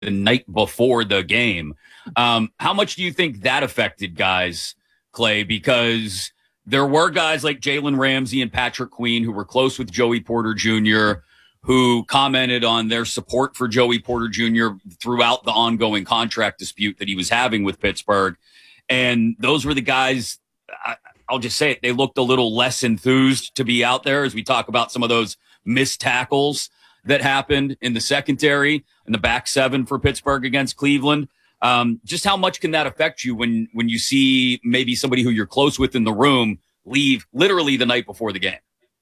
the night before the game. How much do you think that affected guys, Clay? Because there were guys like Jalen Ramsey and Patrick Queen who were close with Joey Porter Jr., who commented on their support for Joey Porter Jr. throughout the ongoing contract dispute that he was having with Pittsburgh. And those were the guys, I'll just say it, they looked a little less enthused to be out there as we talk about some of those missed tackles that happened in the secondary and the back seven for Pittsburgh against Cleveland. Just how much can that affect you when you see maybe somebody who you're close with in the room leave literally the night before the game?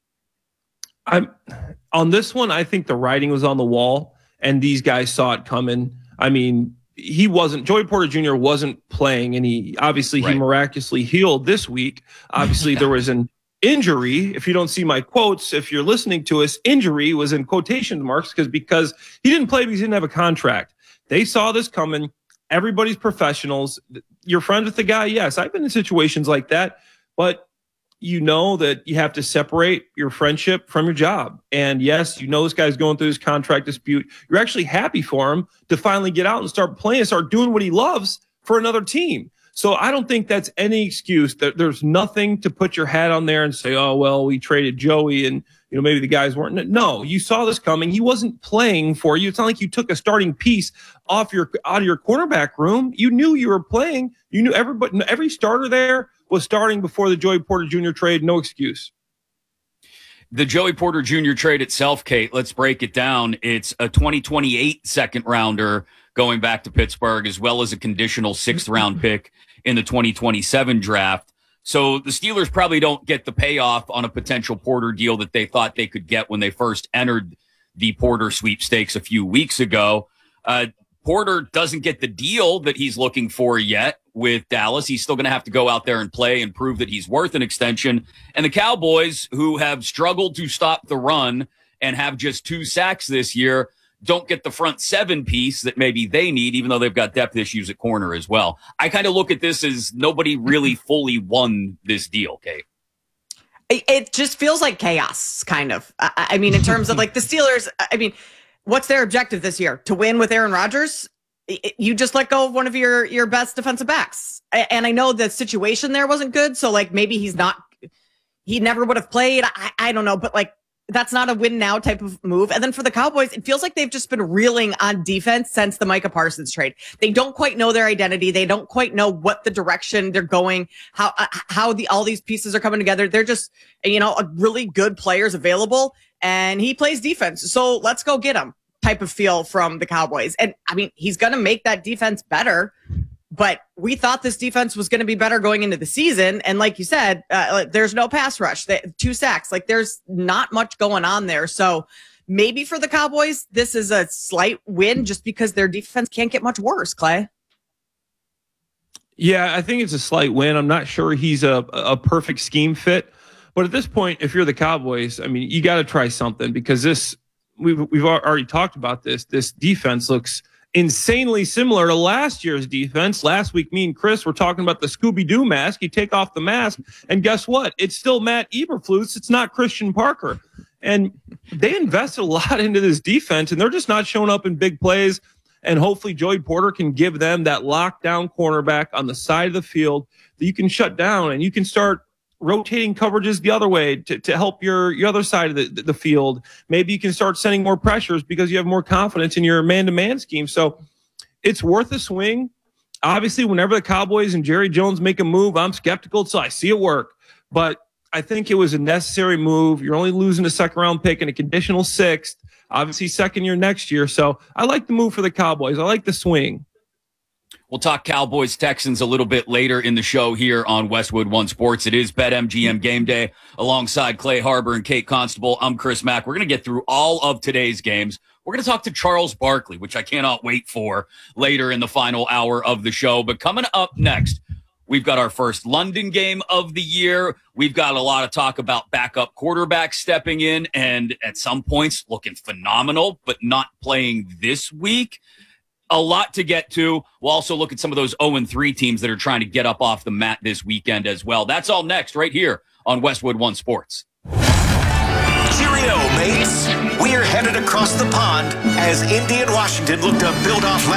On this one, I think the writing was on the wall and these guys saw it coming. I mean, Joey Porter Jr. wasn't playing, and he miraculously healed this week. Obviously, there was an injury. If you don't see my quotes, if you're listening to us, injury was in quotation marks because he didn't play because he didn't have a contract. They saw this coming. Everybody's professionals. You're friends with the guy. Yes, I've been in situations like that, but you know that you have to separate your friendship from your job. And yes, you know this guy's going through this contract dispute. You're actually happy for him to finally get out and start playing, start doing what he loves for another team. So I don't think that's any excuse. There's nothing to put your hat on there and say, oh, well, we traded Joey and maybe the guys weren't. No, you saw this coming. He wasn't playing for you. It's not like you took a starting piece out of your cornerback room. You knew you were playing. You knew every starter there was starting before the Joey Porter Jr. trade. No excuse. The Joey Porter Jr. trade itself, Kate, let's break it down. It's a 2028 second rounder going back to Pittsburgh, as well as a conditional sixth round pick in the 2027 draft. So the Steelers probably don't get the payoff on a potential Porter deal that they thought they could get when they first entered the Porter sweepstakes a few weeks ago. Porter doesn't get the deal that he's looking for yet with Dallas. He's still going to have to go out there and play and prove that he's worth an extension. And the Cowboys, who have struggled to stop the run and have just 2 sacks this year, don't get the front seven piece that maybe they need, even though they've got depth issues at corner as well. I kind of look at this as nobody really fully won this deal, Kate. It just feels like chaos, kind of. I mean, in terms of like the Steelers, I mean, what's their objective this year? To win with Aaron Rodgers? You just let go of one of your best defensive backs. And I know the situation there wasn't good. So like maybe he never would have played. I don't know, but like that's not a win now type of move. And then for the Cowboys, it feels like they've just been reeling on defense since the Micah Parsons trade. They don't quite know their identity. They don't quite know what the direction they're going, how all these pieces are coming together. They're just, really good players available, and he plays defense. So let's go get him type of feel from the Cowboys. And I mean, he's going to make that defense better, but we thought this defense was going to be better going into the season. And like you said, there's no pass rush, 2 sacks, like there's not much going on there. So maybe for the Cowboys, this is a slight win just because their defense can't get much worse, Clay. Yeah, I think it's a slight win. I'm not sure he's a perfect scheme fit, but at this point, if you're the Cowboys, I mean, you got to try something because we've already talked about this. This defense looks insanely similar to last year's defense. Last week, me and Chris were talking about the Scooby-Doo mask. You take off the mask, and guess what? It's still Matt Eberflus. It's not Christian Parker. And they invested a lot into this defense, and they're just not showing up in big plays. And hopefully Joey Porter can give them that lockdown cornerback on the side of the field that you can shut down, and you can start rotating coverages the other way to help your other side of the field. Maybe you can start sending more pressures because you have more confidence in your man-to-man scheme. So it's worth a swing. Obviously, whenever the Cowboys and Jerry Jones make a move, I'm skeptical until I see it work. But I think it was a necessary move. You're only losing a second-round pick and a conditional sixth. Obviously, second year next year. So I like the move for the Cowboys. I like the swing. We'll talk Cowboys-Texans a little bit later in the show here on Westwood One Sports. It is BetMGM Game Day alongside Clay Harbor and Kate Constable. I'm Chris Mack. We're going to get through all of today's games. We're going to talk to Charles Barkley, which I cannot wait for later in the final hour of the show. But coming up next, we've got our first London game of the year. We've got a lot of talk about backup quarterbacks stepping in and at some points looking phenomenal, but not playing this week. A lot to get to. We'll also look at some of those 0-3 teams that are trying to get up off the mat this weekend as well. That's all next right here on Westwood One Sports. Cheering Cheerio, mates. We're headed across the pond as Indy and Washington look to build off